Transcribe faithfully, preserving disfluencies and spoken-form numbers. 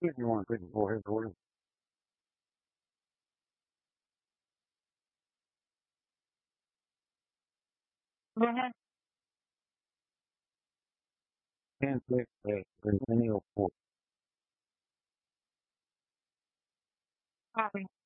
If you want to take it, go ahead, Jordan. Mhm. And six, uh, Centennial Ford. Copy.